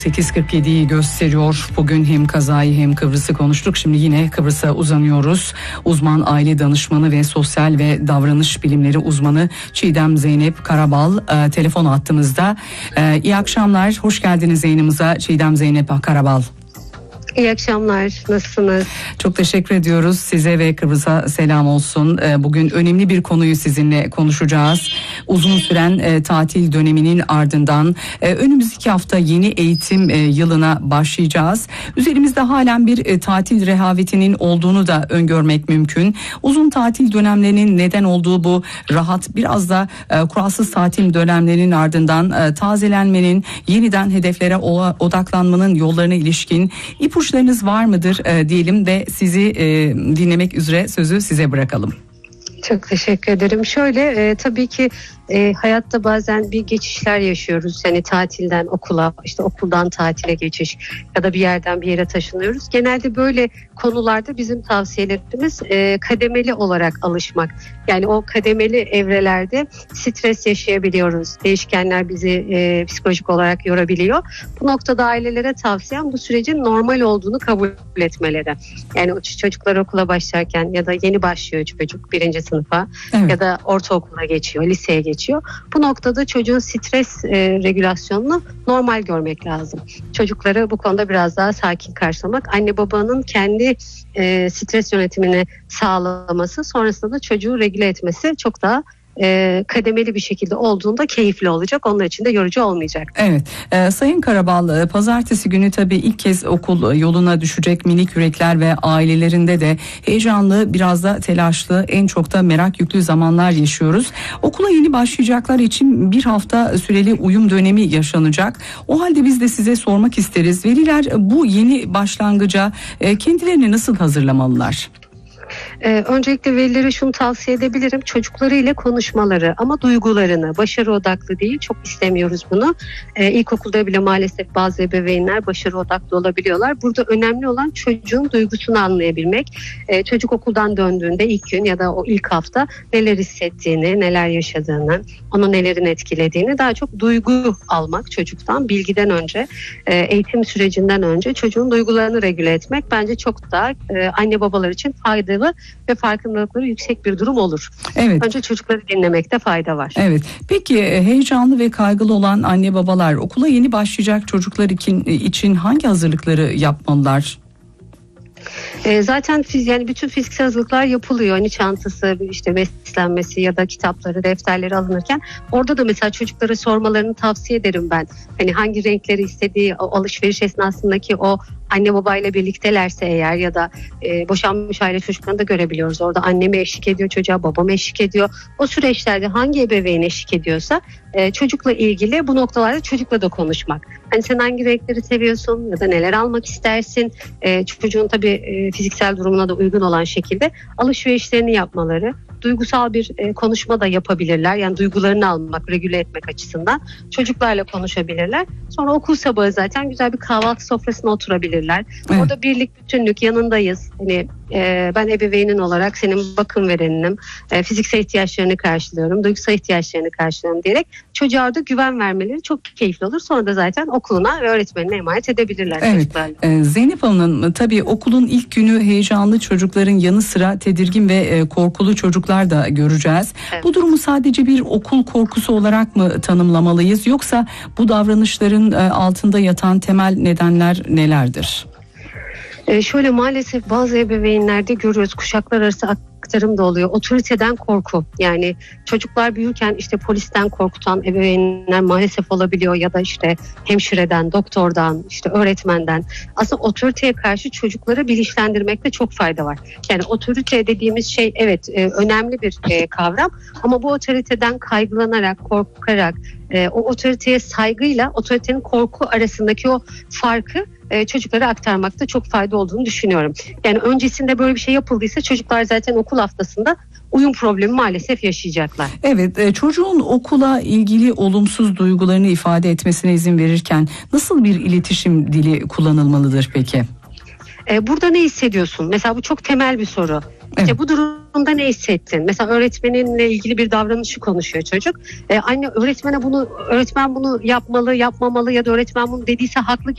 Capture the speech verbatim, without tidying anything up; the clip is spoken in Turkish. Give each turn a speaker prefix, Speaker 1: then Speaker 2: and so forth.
Speaker 1: sekiz kırk yediyi gösteriyor. Bugün hem kazayı hem Kıbrıs'ı konuştuk. Şimdi yine Kıbrıs'a uzanıyoruz. Uzman aile danışmanı ve sosyal ve davranış bilimleri uzmanı Çiğdem Zeynep Karabal e, telefon hattımızda. E, iyi akşamlar. Hoş geldiniz yayınımıza Çiğdem Zeynep Karabal.
Speaker 2: İyi akşamlar. Nasılsınız?
Speaker 1: Çok teşekkür ediyoruz. Size ve Kıbrıs'a selam olsun. Bugün önemli bir konuyu sizinle konuşacağız. Uzun süren e, tatil döneminin ardından e, önümüzdeki hafta yeni eğitim e, yılına başlayacağız. Üzerimizde halen bir e, tatil rehavetinin olduğunu da öngörmek mümkün. Uzun tatil dönemlerinin neden olduğu bu rahat, biraz da e, kuralsız tatil dönemlerinin ardından e, tazelenmenin, yeniden hedeflere o, odaklanmanın yollarına ilişkin ipuçlarınız var mıdır e, diyelim ve sizi e, dinlemek üzere sözü size bırakalım.
Speaker 2: Çok teşekkür ederim. Şöyle e, tabii ki e, hayatta bazen bir geçişler yaşıyoruz. Yani tatilden okula, işte okuldan tatile geçiş ya da bir yerden bir yere taşınıyoruz. Genelde böyle konularda bizim tavsiyelerimiz e, kademeli olarak alışmak. Yani o kademeli evrelerde stres yaşayabiliyoruz. Değişkenler bizi e, psikolojik olarak yorabiliyor. Bu noktada ailelere tavsiyem bu sürecin normal olduğunu kabul etmeleri. Yani çocuklar okula başlarken ya da yeni başlıyor çocuk birinci sınıfa evet. ya da ortaokula geçiyor, liseye geçiyor. Bu noktada çocuğun stres e, regülasyonunu normal görmek lazım. Çocukları bu konuda biraz daha sakin karşılamak, anne babanın kendi e, stres yönetimini sağlaması, sonrasında da çocuğu regüle etmesi çok daha E, kademeli bir şekilde olduğunda keyifli olacak. Onlar için de yorucu olmayacak.
Speaker 1: Evet. E, Sayın Karabal, pazartesi günü tabii ilk kez okul yoluna düşecek minik yürekler ve ailelerinde de heyecanlı, biraz da telaşlı, en çok da merak yüklü zamanlar yaşıyoruz. Okula yeni başlayacaklar için bir hafta süreli uyum dönemi yaşanacak. O halde biz de size sormak isteriz. Veliler bu yeni başlangıca e, kendilerini nasıl hazırlamalılar?
Speaker 2: Ee, öncelikle velilere şunu tavsiye edebilirim. Çocuklarıyla konuşmaları ama duygularını, başarı odaklı değil, çok istemiyoruz bunu. Ee, ilkokulda bile maalesef bazı ebeveynler başarı odaklı olabiliyorlar. Burada önemli olan çocuğun duygusunu anlayabilmek. Ee, çocuk okuldan döndüğünde ilk gün ya da o ilk hafta neler hissettiğini, neler yaşadığını, onu nelerin etkilediğini, daha çok duygu almak çocuktan, bilgiden önce, e, eğitim sürecinden önce çocuğun duygularını regüle etmek bence çok daha e, anne babalar için faydalı ve farkındalıkları yüksek bir durum olur.
Speaker 1: Evet.
Speaker 2: Önce çocukları dinlemekte fayda var.
Speaker 1: Evet. Peki heyecanlı ve kaygılı olan anne babalar okula yeni başlayacak çocuklar için, için hangi hazırlıkları yapmalılar?
Speaker 2: E, zaten fiz, yani bütün fiziksel hazırlıklar yapılıyor. Hani çantası, işte beslenmesi ya da kitapları, defterleri alınırken orada da mesela çocuklara sormalarını tavsiye ederim ben. Hani hangi renkleri istediği, o alışveriş esnasındaki o anne babayla birliktelerse eğer ya da e, boşanmış aile çocuklarını da görebiliyoruz. Orada anne mi eşlik ediyor çocuğa, baba mı eşlik ediyor? O süreçlerde hangi ebeveyn eşlik ediyorsa e, çocukla ilgili bu noktalarda çocukla da konuşmak. Hani sen hangi renkleri seviyorsun ya da neler almak istersin? E, çocuğun tabii e, fiziksel durumuna da uygun olan şekilde alışverişlerini yapmaları. Duygusal bir e, konuşma da yapabilirler. Yani duygularını almak, regüle etmek açısından çocuklarla konuşabilirler. Sonra okul sabahı zaten güzel bir kahvaltı sofrasına oturabilirler. Evet. Orada birlik, bütünlük, yanındayız. Hani e, ben ebeveynin olarak senin bakım vereninim. E, fiziksel ihtiyaçlarını karşılıyorum, duygusal ihtiyaçlarını karşılıyorum diyerek çocuğa orada güven vermeleri çok keyifli olur. Sonra da zaten okuluna ve öğretmenine emanet edebilirler
Speaker 1: evet.
Speaker 2: çocuklarla.
Speaker 1: E, Zeynep Hanım, tabii okulun ilk günü heyecanlı çocukların yanı sıra tedirgin ve e, korkulu çocuklar da göreceğiz. Evet. Bu durumu sadece bir okul korkusu olarak mı tanımlamalıyız, yoksa bu davranışların altında yatan temel nedenler nelerdir?
Speaker 2: Ee, şöyle maalesef bazı ebeveynlerde görüyoruz, kuşaklar arası aktarım da oluyor. Otoriteden korku, yani çocuklar büyürken işte polisten korkutan ebeveynler maalesef olabiliyor ya da işte hemşireden, doktordan, işte öğretmenden. Aslında otoriteye karşı çocukları bilinçlendirmekte çok fayda var. Yani otorite dediğimiz şey evet e, önemli bir e, kavram ama bu otoriteden kaygılanarak, korkarak, e, o otoriteye saygıyla otoritenin korku arasındaki o farkı çocuklara aktarmakta çok fayda olduğunu düşünüyorum. Yani öncesinde böyle bir şey yapıldıysa çocuklar zaten okul haftasında uyum problemi maalesef yaşayacaklar.
Speaker 1: Evet, çocuğun okula ilgili olumsuz duygularını ifade etmesine izin verirken nasıl bir iletişim dili kullanılmalıdır peki?
Speaker 2: E, burada ne hissediyorsun? Mesela bu çok temel bir soru.
Speaker 1: Evet.
Speaker 2: İşte bu durumda ne hissettin? Mesela öğretmeninle ilgili bir davranışı konuşuyor çocuk. E, anne öğretmene bunu öğretmen bunu yapmalı, yapmamalı ya da öğretmen bunu dediyse haklı gibi